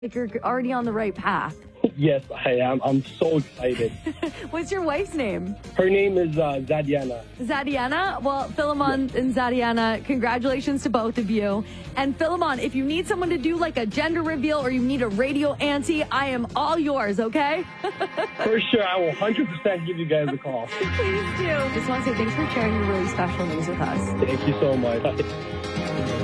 like you're already on the right path. Yes, I am. I'm so excited. What's your wife's name? Her name is Zadiana. Zadiana? Well, Philemon and Zadiana, congratulations to both of you. And Philemon, if you need someone to do like a gender reveal or you need a radio auntie, I am all yours, okay? For sure. I will 100% give you guys a call. Please do. Just want to say thanks for sharing your really special news with us. Thank you so much.